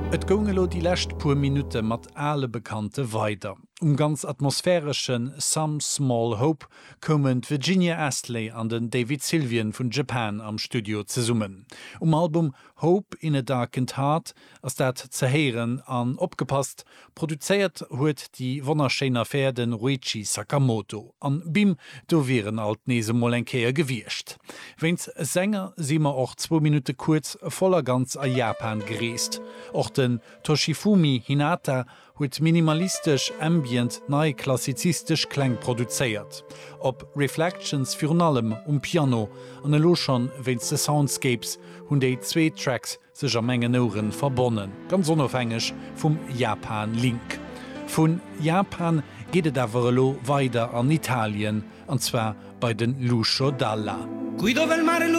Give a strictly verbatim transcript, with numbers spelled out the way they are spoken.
Et gongelo die lächt pur Minute mat alle Bekannte weiter. Um ganz atmosphärischen Some Small Hope kommen Virginia Astley an den David Sylvian von Japan am Studio zu summen. Um Album Hope in a Darkened Heart as dat zerheeren an opgepasst, produziert huet die wonnerschener Pferden Ruichi Sakamoto. An Bim do wären alt Nese Molenkeier gewircht. Wenns Sänger simmer auch zwei Minuten kurz voller ganz a Japan gereest. Auch den Toshifumi Hinata huet minimalistisch, ambient, nei klassizistisch Klang produziert. Ob Reflections für allem um Piano an lo schon wenns de Soundscapes hun déi zwei Tracks sech a Menge Ohren verbonnen, ganz unabhängig vom Japan Link. Von Japan geht et awerlo weiter an Italien, und zwar bei den Lucio Dalla.